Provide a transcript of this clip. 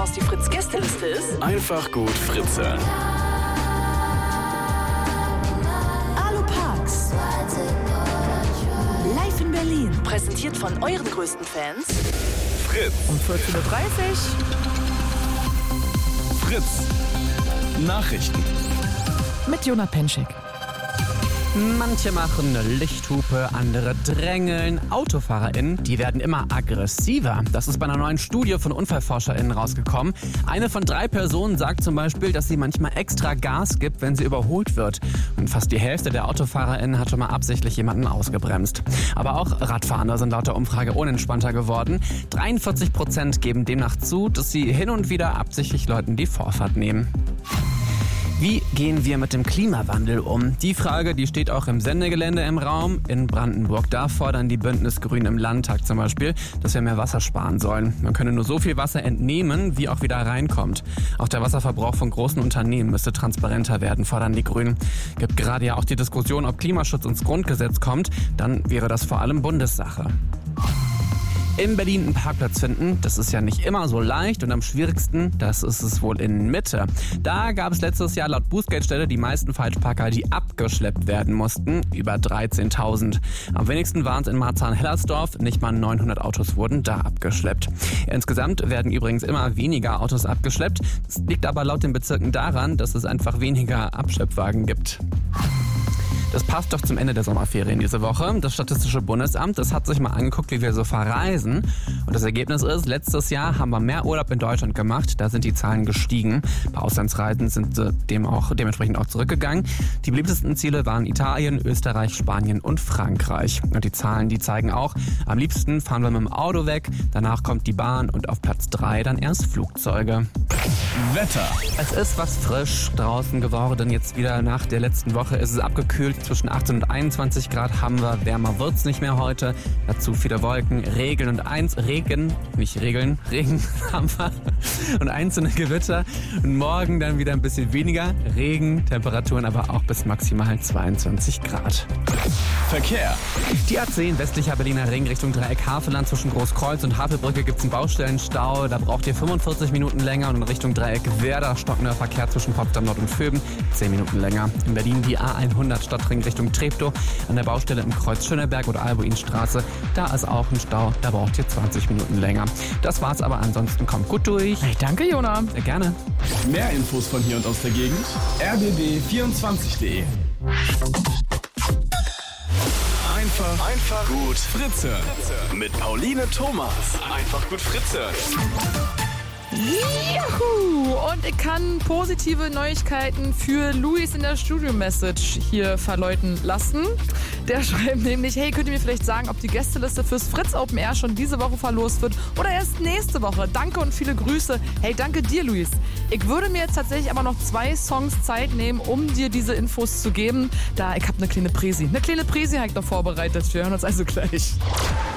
was die Fritz-Gästeliste ist? Einfach gut Fritze. Alu Parks. Live in Berlin. Präsentiert von euren größten Fans. Fritz. Um 14.30 Uhr. Fritz. Nachrichten. Mit Jona Penschek. Manche machen eine Lichthupe, andere drängeln. AutofahrerInnen, die werden immer aggressiver. Das ist bei einer neuen Studie von UnfallforscherInnen rausgekommen. Eine von 3 Personen sagt zum Beispiel, dass sie manchmal extra Gas gibt, wenn sie überholt wird. Und fast die Hälfte der AutofahrerInnen hat schon mal absichtlich jemanden ausgebremst. Aber auch Radfahrende sind laut der Umfrage unentspannter geworden. 43% geben demnach zu, dass sie hin und wieder absichtlich Leuten die Vorfahrt nehmen. Wie gehen wir mit dem Klimawandel um? Die Frage, die steht auch im Sendegelände im Raum in Brandenburg. Da fordern die Bündnisgrünen im Landtag zum Beispiel, dass wir mehr Wasser sparen sollen. Man könne nur so viel Wasser entnehmen, wie auch wieder reinkommt. Auch der Wasserverbrauch von großen Unternehmen müsste transparenter werden, fordern die Grünen. Gibt gerade ja auch die Diskussion, ob Klimaschutz ins Grundgesetz kommt. Dann wäre das vor allem Bundessache. In Berlin einen Parkplatz finden, das ist ja nicht immer so leicht und am schwierigsten, das ist es wohl in Mitte. Da gab es letztes Jahr laut Bußgeldstelle die meisten Falschparker, die abgeschleppt werden mussten, über 13.000. Am wenigsten waren es in Marzahn-Hellersdorf, nicht mal 900 Autos wurden da abgeschleppt. Insgesamt werden übrigens immer weniger Autos abgeschleppt. Das liegt aber laut den Bezirken daran, dass es einfach weniger Abschleppwagen gibt. Das passt doch zum Ende der Sommerferien diese Woche. Das Statistische Bundesamt, das hat sich mal angeguckt, wie wir so verreisen. Und das Ergebnis ist, letztes Jahr haben wir mehr Urlaub in Deutschland gemacht. Da sind die Zahlen gestiegen. Bei Auslandsreisen sind sie dementsprechend auch zurückgegangen. Die beliebtesten Ziele waren Italien, Österreich, Spanien und Frankreich. Und die Zahlen, die zeigen auch, am liebsten fahren wir mit dem Auto weg. Danach kommt die Bahn und auf Platz 3 dann erst Flugzeuge. Wetter. Es ist was frisch draußen geworden. Jetzt wieder nach der letzten Woche ist es abgekühlt. Zwischen 18 und 21 Grad haben wir. Wärmer wird's nicht mehr heute. Dazu viele Wolken, Regen haben wir. Und einzelne Gewitter. Und morgen dann wieder ein bisschen weniger Regen. Temperaturen aber auch bis maximal 22 Grad. Verkehr. Die A10 westlicher Berliner Ring Richtung Dreieck Havelland zwischen Großkreuz und Havelbrücke gibt's einen Baustellenstau. Da braucht ihr 45 Minuten länger und in Richtung Dreieck Werder stockender Verkehr zwischen Potsdam Nord und Vöben 10 Minuten länger. In Berlin die A100 Stadtring Richtung Treptow an der Baustelle im Kreuz Schöneberg oder Albuinstraße. Da ist auch ein Stau, da braucht ihr 20 Minuten länger. Das war's aber ansonsten, kommt gut durch. Hey, danke, Jona. Sehr gerne. Mehr Infos von hier und aus der Gegend. rbb24.de. Einfach gut Fritze. Mit Pauline Thomas. Einfach gut Fritze. Juhu! Und ich kann positive Neuigkeiten für Luis in der Studio-Message hier verläuten lassen. Der schreibt nämlich, hey, könnt ihr mir vielleicht sagen, ob die Gästeliste fürs Fritz Open Air schon diese Woche verlost wird oder erst nächste Woche? Danke und viele Grüße. Hey, danke dir, Luis. Ich würde mir jetzt tatsächlich aber noch 2 Songs Zeit nehmen, um dir diese Infos zu geben. Da ich habe eine kleine Präsi. Eine kleine Präsi habe ich noch vorbereitet. Wir hören uns also gleich.